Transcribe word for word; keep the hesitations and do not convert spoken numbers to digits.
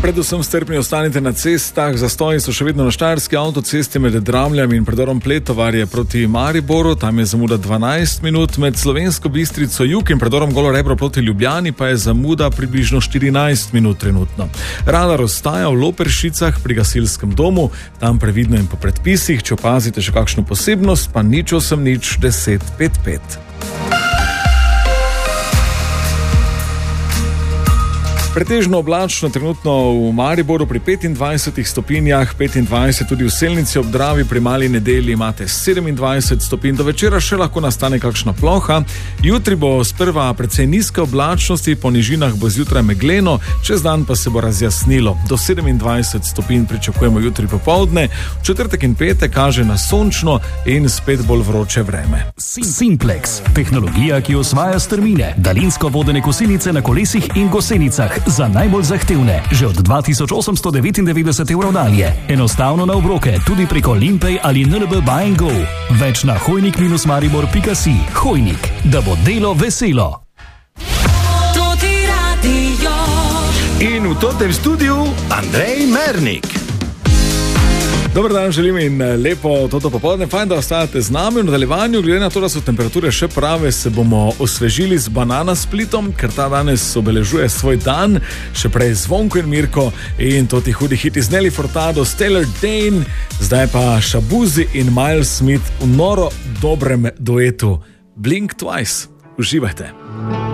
Predvsem strpni ostanite na cestah, zastoji so še vedno na štajerski avtocesti med Dramljami in predorom Pletovarje proti Mariboru, tam je zamuda dvanajst minut, med Slovensko Bistrico jug in predorom Golo Rebro proti Ljubljani pa je zamuda približno štirinajst minut trenutno. Radar ostaja v Loperšicah pri gasilskem domu, tam previdno in po predpisih, če opazite še kakšno posebnost, pa nič osem nič deset pet pet. Pretežno oblačno trenutno v Mariboru pri petindvajsetih stopinjah, petindvajset tudi v Selnici ob Dravi, pri Mali Nedelji imate sedemindvajset stopinj, do večera še lahko nastane kakšna ploha. Jutri bo sprva precej nizke oblačnosti, po nižinah bo zjutraj megleno, čez dan pa se bo razjasnilo. Do sedemindvajset stopinj pričakujemo jutri popoldne, v četrtek in petek kaže na sončno in spet bolj vroče vreme. Simplex, tehnologija, ki osvaja strmine, daljinsko vodene kosilnice na kolesih in gosenicah. Za najbolj zahtevne, že od dva tisoč osemsto devetindevetdeset evrov dalje. Enostavno na obroke, tudi preko Limpay ali N L B Buy and Go. Več na hojnik dash maribor pika si. Hojnik, da bo delo veselo. In v totem studiu Andrej Mernik. Dobar dan želim in lepo toto popoldne. Fajn, da ostajate z nami. V nadaljevanju, glede na to, da so temperature še prave, se bomo osvežili z Banana Splitom, ker ta danes obeležuje svoj dan, še prej Zvonko in Mirko in toti hudi hiti z Nelly Furtado, Taylor Dane, zdaj pa Shabuzi in Miles Smith v noro dobrem duetu Blink Twice. Uživajte.